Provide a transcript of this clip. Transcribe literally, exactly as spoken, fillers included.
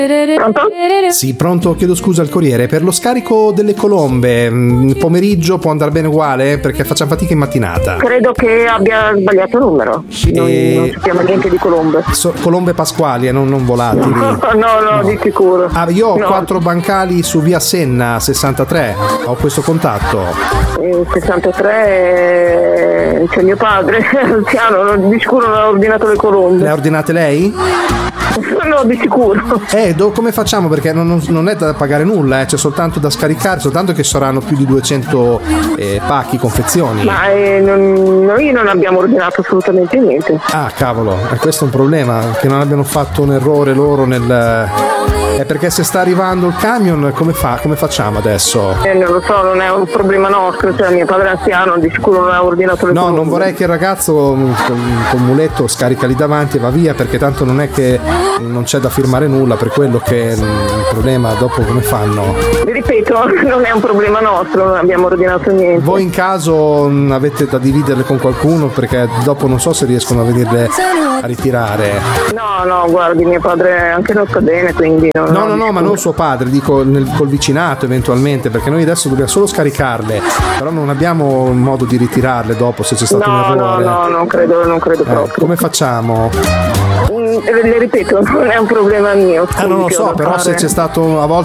Pronto? Sì, pronto, chiedo scusa al corriere. Per lo scarico delle colombe, mh, pomeriggio può andare bene uguale? Perché facciamo fatica in mattinata. Credo che abbia sbagliato numero. Non, E- non sappiamo niente di colombe. So- colombe pasquali e non, non volatili. No, no, di sicuro. Ah, io ho No. quattro bancali su via Senna sessantatré. Ho questo contatto. Il sessantatré c'è mio padre, anziano, non- di sicuro non ha ordinato le Le colombe. ha ordinate lei? No, di sicuro. Eh, do- come facciamo? Perché non, non- non è da pagare nulla, eh. C'è soltanto da scaricare, soltanto che saranno più di duecento eh, pacchi, confezioni. Ma eh, non- noi non abbiamo ordinato assolutamente niente. Ah, cavolo, e questo è un problema, che non abbiano fatto un errore loro nel... È perché se sta arrivando il camion, come fa? Come facciamo adesso? Eh, non lo so, non è un problema nostro, cioè mio padre è anziano, di sicuro non ha ordinato le No, colombe. non vorrei che il ragazzo con, con il muletto scarica lì davanti e va via, perché tanto non è che non c'è da firmare nulla, per quello che mm, il problema dopo come fanno. Vi ripeto, non è un problema nostro, non abbiamo ordinato niente. Voi in caso mm, avete da dividerle con qualcuno, perché dopo non so se riescono a venirle a ritirare. No, no, guardi, mio padre anche non sta bene, quindi non, No, no, no, ma non suo padre, dico nel, col vicinato eventualmente, perché noi adesso dobbiamo solo scaricarle, però non abbiamo un modo di ritirarle dopo se c'è stato un No, no, errore. no, non credo, non credo Eh, proprio. come facciamo? Mm, le ripeto, non è un problema mio. Ah, non lo quindi che ho so, da però se fare. c'è stato a volte